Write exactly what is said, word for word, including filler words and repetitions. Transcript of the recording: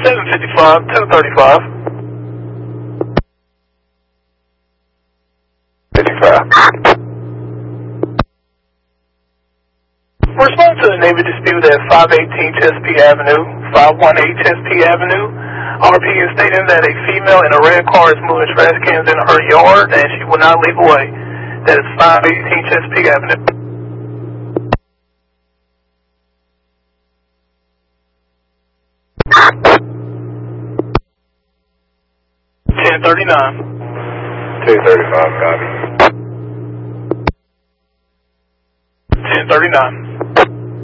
seven fifty-five, two thirty-five. fifty-five. Respond to the Navy dispute at five eighteen Chesapeake Avenue, five eighteen Chesapeake Avenue. R P is stating that a female in a red car is moving trash cans in her yard and she will not leave away. That is five eighteen Chesapeake Avenue. ten thirty-nine. ten thirty-five, copy. ten thirty-nine.